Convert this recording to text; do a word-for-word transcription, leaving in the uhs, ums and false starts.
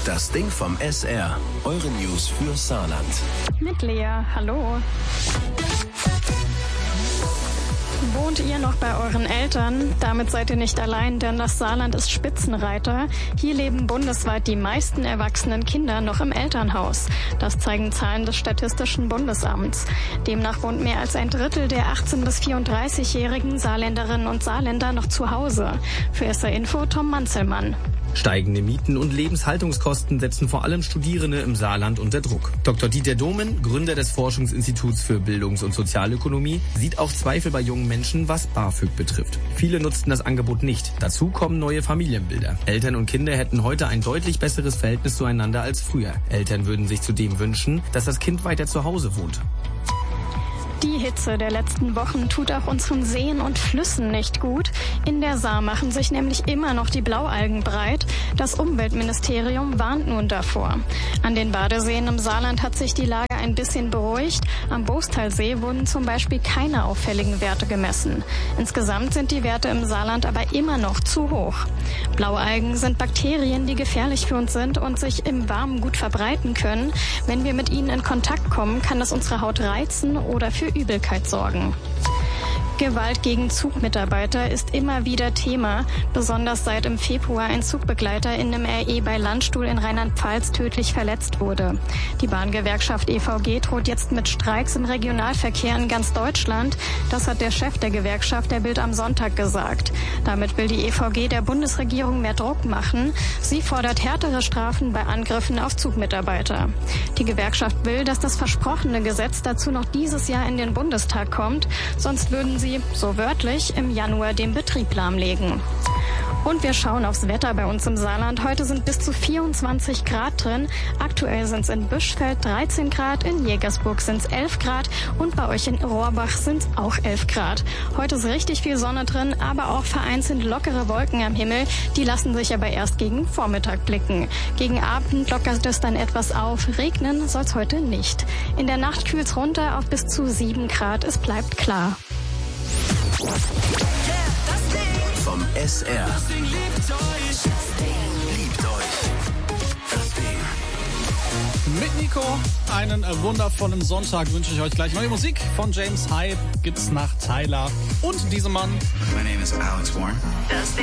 Das Ding vom S R. Eure News für Saarland. Mit Lea, hallo. Wohnt ihr noch bei euren Eltern? Damit seid ihr nicht allein, denn das Saarland ist Spitzenreiter. Hier leben bundesweit die meisten erwachsenen Kinder noch im Elternhaus. Das zeigen Zahlen des Statistischen Bundesamts. Demnach wohnt mehr als ein Drittel der achtzehn- bis vierunddreißigjährigen Saarländerinnen und Saarländer noch zu Hause. Für S R Info Tom Manzelmann. Steigende Mieten und Lebenshaltungskosten setzen vor allem Studierende im Saarland unter Druck. Doktor Dieter Domen, Gründer des Forschungsinstituts für Bildungs- und Sozialökonomie, sieht auch Zweifel bei jungen Menschen, was BAföG betrifft. Viele nutzten das Angebot nicht. Dazu kommen neue Familienbilder. Eltern und Kinder hätten heute ein deutlich besseres Verhältnis zueinander als früher. Eltern würden sich zudem wünschen, dass das Kind weiter zu Hause wohnt. Die Hitze der letzten Wochen tut auch unseren Seen und Flüssen nicht gut. In der Saar machen sich nämlich immer noch die Blaualgen breit. Das Umweltministerium warnt nun davor. An den Badeseen im Saarland hat sich die Lage ein bisschen beruhigt. Am Boostalsee wurden zum Beispiel keine auffälligen Werte gemessen. Insgesamt sind die Werte im Saarland aber immer noch zu hoch. Blaualgen sind Bakterien, die gefährlich für uns sind und sich im Warmen gut verbreiten können. Wenn wir mit ihnen in Kontakt kommen, kann das unsere Haut reizen oder für Übelkeit sorgen. Gewalt gegen Zugmitarbeiter ist immer wieder Thema, besonders seit im Februar ein Zugbegleiter in einem R E bei Landstuhl in Rheinland-Pfalz tödlich verletzt wurde. Die Bahngewerkschaft E V G droht jetzt mit Streiks im Regionalverkehr in ganz Deutschland. Das hat der Chef der Gewerkschaft der Bild am Sonntag gesagt. Damit will die E V G der Bundesregierung mehr Druck machen. Sie fordert härtere Strafen bei Angriffen auf Zugmitarbeiter. Die Gewerkschaft will, dass das versprochene Gesetz dazu noch dieses Jahr in den Bundestag kommt, sonst würden sie, so wörtlich, im Januar den Betrieb lahmlegen. Und wir schauen aufs Wetter bei uns im Saarland. Heute sind bis zu vierundzwanzig Grad drin. Aktuell sind es in Büschfeld dreizehn Grad, in Jägersburg sind es elf Grad und bei euch in Rohrbach sind es auch elf Grad. Heute ist richtig viel Sonne drin, aber auch vereinzelt lockere Wolken am Himmel. Die lassen sich aber erst gegen Vormittag blicken. Gegen Abend lockert es dann etwas auf. Regnen soll es heute nicht. In der Nacht kühlt es runter auf bis zu sieben Grad. Es bleibt klar. Vom S R. Das Ding liebt euch. Das Ding liebt euch. Das Ding. Mit Nico einen äh, wundervollen Sonntag wünsche ich euch gleich. Neue Musik von James Hype gibt's nach Tyler und diesem Mann. My name is Alex Warren. Das Ding.